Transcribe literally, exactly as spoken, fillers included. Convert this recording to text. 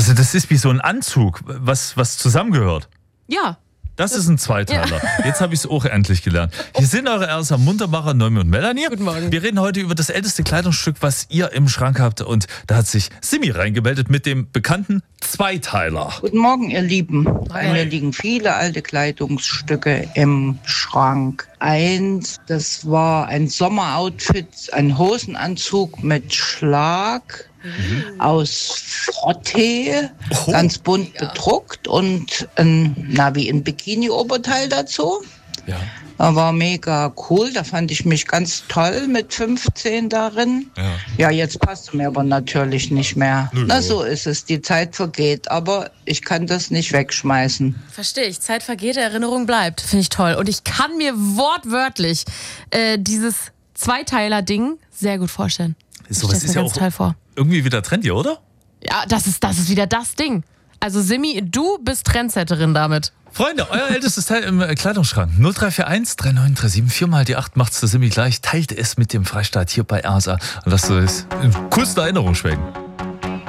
Also das ist wie so ein Anzug, was, was zusammengehört. Ja. Das, das ist ein Zweiteiler. Ja. Jetzt habe ich es auch endlich gelernt. Hier sind eure Ersa Muntermacher, Noemi und Melanie. Guten Morgen. Wir reden heute über das älteste Kleidungsstück, was ihr im Schrank habt. Und da hat sich Simi reingemeldet mit dem bekannten Zweiteiler. Guten Morgen, ihr Lieben. Bei mir liegen viele alte Kleidungsstücke im Schrank. Eins, das war ein Sommeroutfit, ein Hosenanzug mit Schlag. Mhm. Aus Frottee, oh. ganz bunt ja. bedruckt und ein, na, wie ein Bikini-Oberteil dazu. Ja. War mega cool, da fand ich mich ganz toll mit fünfzehn darin. Ja, ja jetzt passt mir aber natürlich nicht mehr. Nö, na, so ist es, die Zeit vergeht, aber ich kann das nicht wegschmeißen. Verstehe ich, Zeit vergeht, Erinnerung bleibt, finde ich toll. Und ich kann mir wortwörtlich äh, dieses Zweiteiler-Ding sehr gut vorstellen. So, was ist ja auch irgendwie wieder trendy, oder? Ja, das ist, das ist wieder das Ding. Also Simi, du bist Trendsetterin damit. Freunde, euer ältestes Teil im Kleidungsschrank. null drei vier eins drei neun drei sieben vier mal die acht macht's der Simi gleich. Teilt es mit dem Freistaat hier bei Ersa. Und lasst euch in coolster Erinnerung schwelgen.